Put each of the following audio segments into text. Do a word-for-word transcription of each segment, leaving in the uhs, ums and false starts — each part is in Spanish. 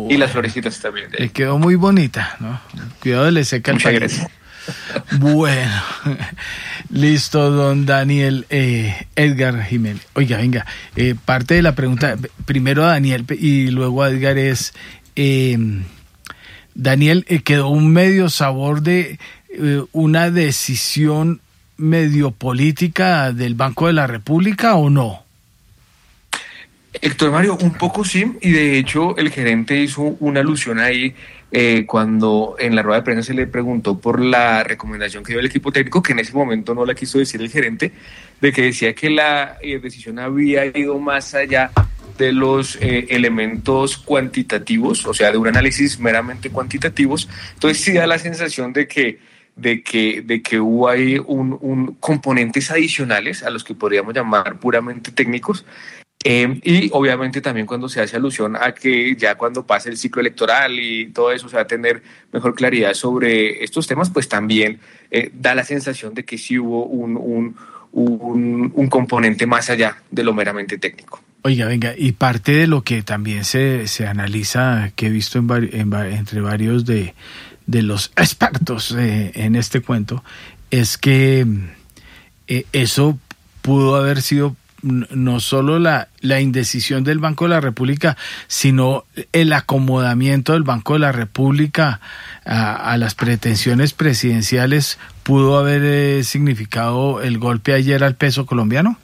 Oh, y las florecitas también. Le quedó muy bonita, ¿no? Cuidado, le seca el Muchas paño. gracias. Bueno, listo, don Daniel. eh, Edgar Jiménez. Oiga, venga, eh, parte de la pregunta, primero a Daniel y luego a Edgar es, eh, Daniel, eh, ¿quedó un medio sabor de eh, una decisión medio política del Banco de la República o no? Héctor Mario, un poco sí, y de hecho el gerente hizo una alusión ahí eh, cuando en la rueda de prensa se le preguntó por la recomendación que dio el equipo técnico, que en ese momento no la quiso decir el gerente, de que decía que la eh, decisión había ido más allá de los eh, elementos cuantitativos, o sea, de un análisis meramente cuantitativos. Entonces sí da la sensación de que de que, de que hubo ahí un, un componentes adicionales a los que podríamos llamar puramente técnicos. Eh, y obviamente también cuando se hace alusión a que ya cuando pase el ciclo electoral y todo eso se va a tener mejor claridad sobre estos temas, pues también eh, da la sensación de que sí hubo un, un, un, un componente más allá de lo meramente técnico. Oiga, venga, y parte de lo que también se, se analiza, que he visto en, en, entre varios de, de los expertos eh, en este cuento, es que eh, eso pudo haber sido no solo la, la indecisión del Banco de la República, sino el acomodamiento del Banco de la República a, a las pretensiones presidenciales, pudo haber eh, significado el golpe ayer al peso colombiano.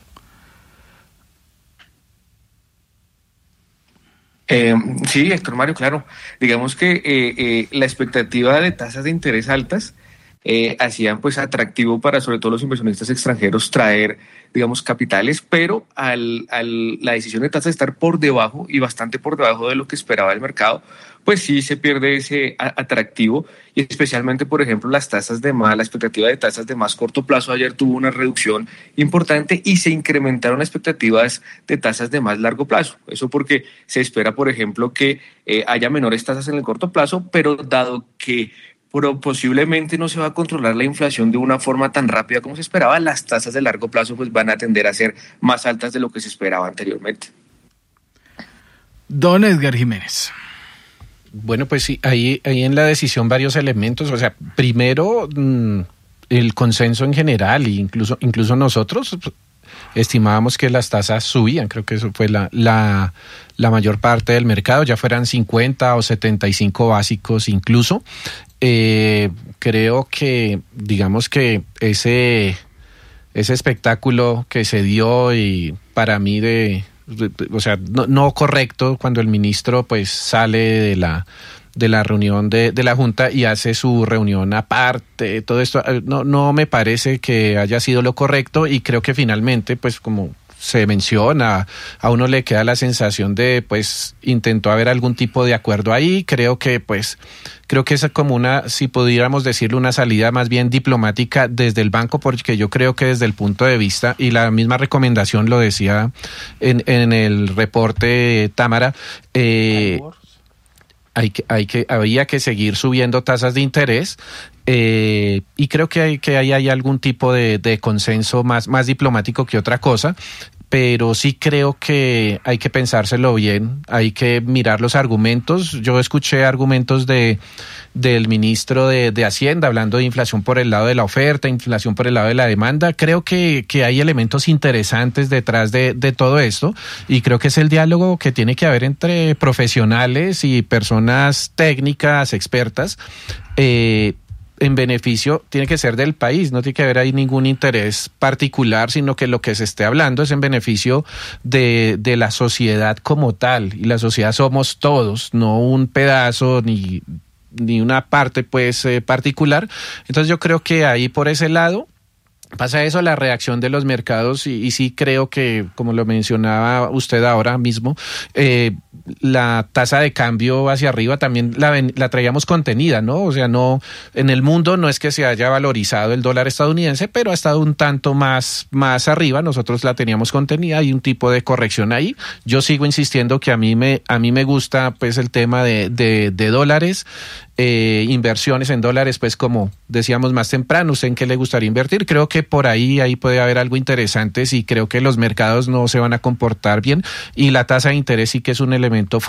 Eh, sí, Héctor Mario, claro. Digamos que eh, eh, la expectativa de tasas de interés altas eh, hacían pues atractivo para sobre todo los inversionistas extranjeros traer, digamos, capitales, pero al, al la decisión de tasas de estar por debajo y bastante por debajo de lo que esperaba el mercado, pues sí se pierde ese atractivo, y especialmente, por ejemplo, las tasas de más, la expectativa de tasas de más corto plazo ayer tuvo una reducción importante y se incrementaron las expectativas de tasas de más largo plazo. Eso porque se espera, por ejemplo, que eh, haya menores tasas en el corto plazo, pero dado que pero posiblemente no se va a controlar la inflación de una forma tan rápida como se esperaba, las tasas de largo plazo pues van a tender a ser más altas de lo que se esperaba anteriormente. Don Edgar Jiménez. Bueno, pues sí, ahí, ahí en la decisión varios elementos. O sea, primero mmm, el consenso en general, e incluso, incluso nosotros estimábamos que las tasas subían. Creo que eso fue la, la, la mayor parte del mercado, ya fueran cincuenta o setenta y cinco básicos incluso. Eh, creo que, digamos que ese, ese espectáculo que se dio y para mí de, de o sea, no, no correcto cuando el ministro pues sale de la de la reunión de, de la Junta y hace su reunión aparte, todo esto no, no me parece que haya sido lo correcto, y creo que finalmente pues como se menciona, a uno le queda la sensación de pues intentó haber algún tipo de acuerdo ahí. Creo que pues creo que es como una, si pudiéramos decirlo, una salida más bien diplomática desde el banco, porque yo creo que desde el punto de vista, y la misma recomendación lo decía en, en el reporte Támara, eh, hay que, hay que, había que seguir subiendo tasas de interés. Eh, y creo que hay que hay, hay algún tipo de, de consenso más, más diplomático que otra cosa, pero sí creo que hay que pensárselo bien, hay que mirar los argumentos. Yo escuché argumentos de del ministro de, de Hacienda hablando de inflación por el lado de la oferta, inflación por el lado de la demanda. Creo que, que hay elementos interesantes detrás de, de todo esto, y creo que es el diálogo que tiene que haber entre profesionales y personas técnicas, expertas, eh, en beneficio, tiene que ser del país, no tiene que haber ahí ningún interés particular, sino que lo que se esté hablando es en beneficio de, de la sociedad como tal, y la sociedad somos todos, no un pedazo ni, ni una parte pues eh, particular. Entonces yo creo que ahí por ese lado pasa eso, la reacción de los mercados, y, y sí creo que, como lo mencionaba usted ahora mismo, eh, la tasa de cambio hacia arriba también la, la traíamos contenida, ¿no? O sea, no, en el mundo no es que se haya valorizado el dólar estadounidense, pero ha estado un tanto más, más arriba. Nosotros la teníamos contenida, hay un tipo de corrección ahí. Yo sigo insistiendo que a mí me, a mí me gusta pues el tema de, de, de dólares. Eh, inversiones en dólares, pues como decíamos más temprano, ¿usted en qué le gustaría invertir? Creo que por ahí, ahí puede haber algo interesante, y creo que los mercados no se van a comportar bien, y la tasa de interés sí que es un elemento